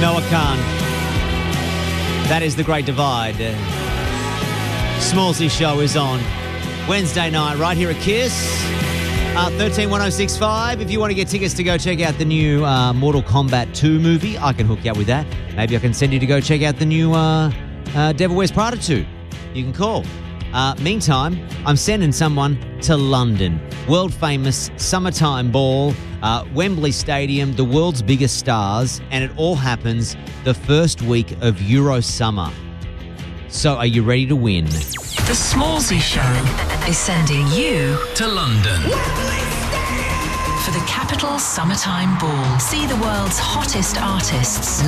No, I can't. That is The Great Divide. Smallsy Show is on Wednesday night right here at Kiss. 131065. If you want to get tickets to go check out the new Mortal Kombat 2 movie, I can hook you up with that. Maybe I can send you to go check out the new Devil Wears Prada 2. You can call. Meantime, I'm sending someone to London. World famous summertime ball, Wembley Stadium, the world's biggest stars, and it all happens the first week of Euro summer. So are you ready to win? The Smallsy Show is sending you to London for the Capital Summertime Ball. See the world's hottest artists